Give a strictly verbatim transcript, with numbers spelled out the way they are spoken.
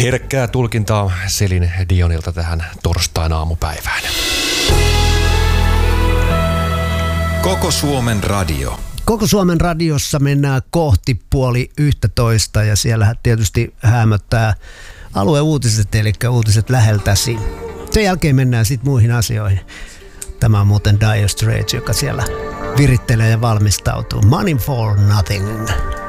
Herkkää tulkintaa Celine Dionilta tähän torstain aamupäivään. Koko Suomen radio. Koko Suomen radiossa mennään kohti puoli yhtätoista ja siellä tietysti häämöttää alueuutiset, eli uutiset läheltäsi. Sen jälkeen mennään sitten muihin asioihin. Tämä on muuten Dire Straits, joka siellä virittelee ja valmistautuu. Money for Nothing.